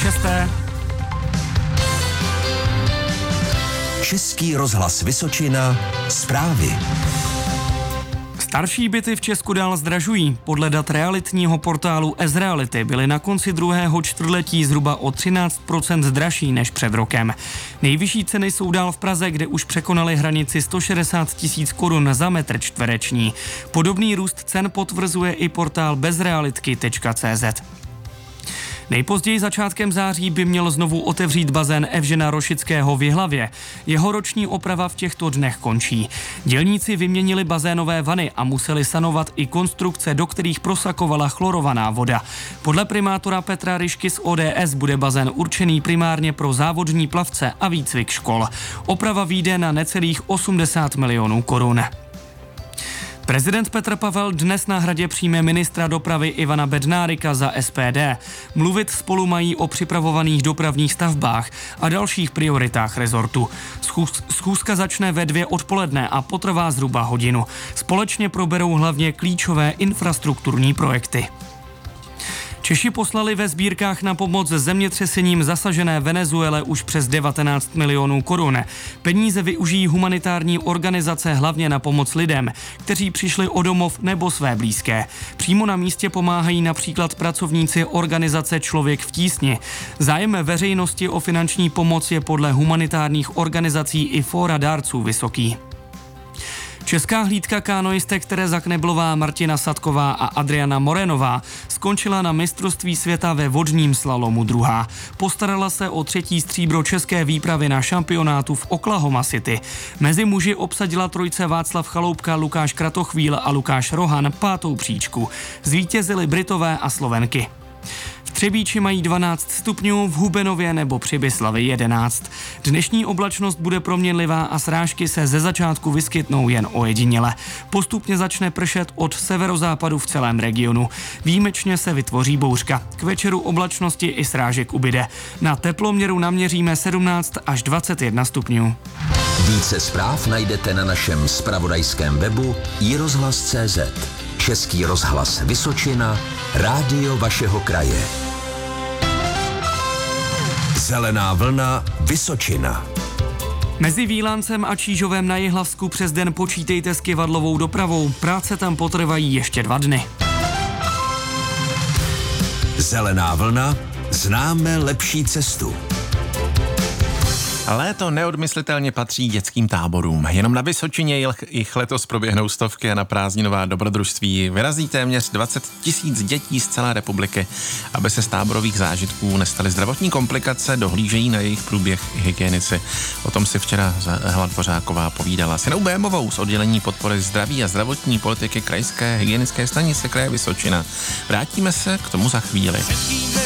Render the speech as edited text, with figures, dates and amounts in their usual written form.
6. Český rozhlas Vysočina. Zprávy. Starší byty v Česku dál zdražují. Podle dat realitního portálu Ezreality byly na konci druhého čtvrtletí zhruba o 13% dražší než před rokem. Nejvyšší ceny jsou dál v Praze, kde už překonaly hranici 160 000 korun za metr čtvereční. Podobný růst cen potvrzuje i portál bezrealitky.cz. Nejpozději začátkem září by měl znovu otevřít bazén Evžena Rošického v Jihlavě. Jeho roční oprava v těchto dnech končí. Dělníci vyměnili bazénové vany a museli sanovat i konstrukce, do kterých prosakovala chlorovaná voda. Podle primátora Petra Ryšky z ODS bude bazén určený primárně pro závodní plavce a výcvik škol. Oprava vyjde na necelých 80 milionů korun. Prezident Petr Pavel dnes na Hradě přijme ministra dopravy Ivana Bednárika za SPD. Mluvit spolu mají o připravovaných dopravních stavbách a dalších prioritách rezortu. Schůzka začne ve 2 odpoledne a potrvá zhruba hodinu. Společně proberou hlavně klíčové infrastrukturní projekty. Češi poslali ve sbírkách na pomoc zemětřesením zasažené Venezuele už přes 19 milionů korun. Peníze využijí humanitární organizace hlavně na pomoc lidem, kteří přišli o domov nebo své blízké. Přímo na místě pomáhají například pracovníci organizace Člověk v tísni. Zájem veřejnosti o finanční pomoc je podle humanitárních organizací i fóra dárců vysoký. Česká hlídka kánoistek Tereza Kneblová, Martina Sadková a Adriana Morenová skončila na mistrovství světa ve vodním slalomu druhá. Postarala se o 3. stříbro české výpravy na šampionátu v Oklahoma City. Mezi muži obsadila trojice Václav Chaloupka, Lukáš Kratochvíl a Lukáš Rohan 5. příčku. Zvítězili Britové a Slovenky. V Třebíči mají 12 stupňů, v Hubenově nebo Přibyslavi 11. Dnešní oblačnost bude proměnlivá a srážky se ze začátku vyskytnou jen ojediněle. Postupně začne pršet od severozápadu v celém regionu. Výjimečně se vytvoří bouřka. K večeru oblačnosti i srážek ubyde. Na teploměru naměříme 17 až 21 stupňů. Více zpráv najdete na našem zpravodajském webu iRozhlas.cz. Český rozhlas Vysočina, rádio vašeho kraje. Zelená vlna Vysočina. Mezi Vílancem a Čížovem na Jihlavsku přes den počítejte s kyvadlovou dopravou. Práce tam potrvají ještě 2 dny. Zelená vlna, známe lepší cestu. Léto neodmyslitelně patří dětským táborům. Jenom na Vysočině jich letos proběhnou stovky a na prázdninová dobrodružství vyrazí téměř 20 000 dětí z celé republiky. Aby se z táborových zážitků nestaly zdravotní komplikace, dohlížejí na jejich průběh i hygienici. O tom si včera Hela Dvořáková povídala s Janou Bémovou z oddělení podpory zdraví a zdravotní politiky krajské hygienické stanice kraje Vysočina. Vrátíme se k tomu za chvíli.